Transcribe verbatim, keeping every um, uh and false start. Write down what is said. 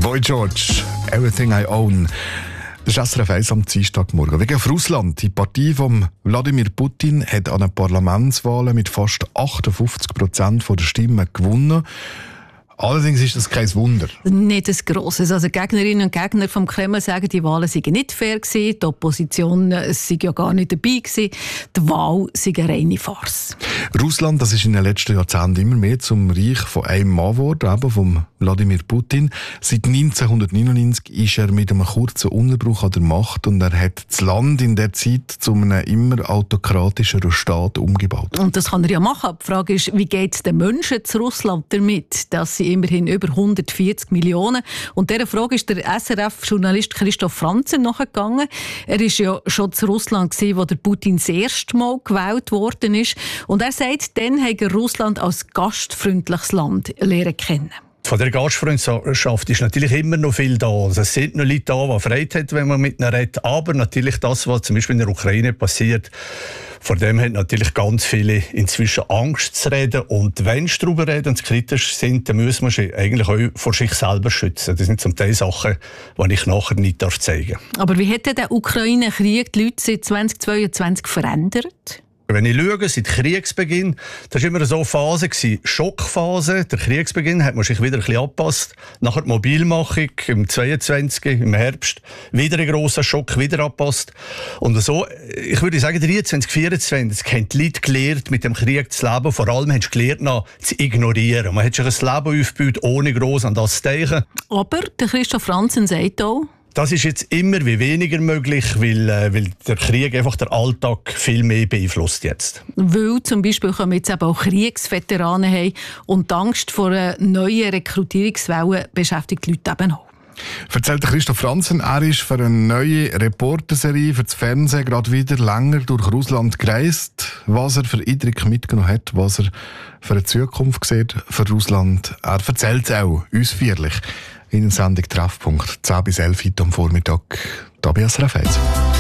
Boy George, Everything I Own. Das ist S R F eins am Dienstagmorgen. Wegen auf Russland. Die Partei von Wladimir Putin hat an den Parlamentswahlen mit fast achtundfünfzig Prozent der Stimmen gewonnen. Allerdings ist das kein Wunder. Nicht ein grosses. Also Gegnerinnen und Gegner vom Kreml sagen, die Wahlen seien nicht fair gewesen, die Opposition sei ja gar nicht dabei gewesen, die Wahl sei eine reine Farce. Russland, das ist in den letzten Jahrzehnten immer mehr zum Reich von einem Mann geworden, eben vom Wladimir Putin. Seit neunzehnhundertneunundneunzig ist er mit einem kurzen Unterbruch an der Macht und er hat das Land in der Zeit zu einem immer autokratischeren Staat umgebaut. Und das kann er ja machen. Die Frage ist, wie geht es den Menschen zu Russland damit, dass sie immerhin über hundertvierzig Millionen. Und dieser Frage ist der S R F-Journalist Christoph Franzen nachgegangen. Er war ja schon zu Russland gewesen, wo der Putin das erste Mal gewählt worden ist. Und er sagt, dann hat er Russland als gastfreundliches Land lernen kennen. Von der Gastfreundschaft ist natürlich immer noch viel da. Also es sind noch Leute da, die Freude haben, wenn man mit ihnen redet. Aber natürlich das, was zum Beispiel in der Ukraine passiert, vor dem haben natürlich ganz viele inzwischen Angst zu reden. Und wenn sie darüber reden und kritisch sind, dann müssen wir sie eigentlich auch vor sich selber schützen. Das sind zum Teil Sachen, die ich nachher nicht zeigen darf. Aber wie hat der Ukraine-Krieg die Leute seit zweitausendzweiundzwanzig verändert? Wenn ich schaue, seit Kriegsbeginn, das war immer so eine Phase, Schockphase. Der Kriegsbeginn hat man sich wieder ein bisschen angepasst. Nachher die Mobilmachung im zweiundzwanzig, im Herbst, wieder ein grosser Schock, wieder angepasst. Und so, ich würde sagen, dreiundzwanzig, vierundzwanzig haben die Leute gelernt, mit dem Krieg zu leben. Vor allem haben sie gelernt, noch zu ignorieren. Man hat sich ein Leben aufgebaut, ohne gross an das zu denken. Aber der Christoph Franzen sagt auch, das ist jetzt immer wie weniger möglich, weil, äh, weil der Krieg einfach den Alltag viel mehr beeinflusst jetzt. Weil zum Beispiel kommen jetzt eben auch Kriegsveteranen haben und die Angst vor einer neuen Rekrutierungswelle beschäftigt die Leute eben auch. Erzählt Christoph Franzen, er ist für eine neue Reporterserie für das Fernsehen gerade wieder länger durch Russland gereist. Was er für Eindrücke mitgenommen hat, was er für eine Zukunft sieht für Russland. Er erzählt es auch ausführlich in der Sendung Treffpunkt zehn bis elf heute am Vormittag, da bei S R F eins.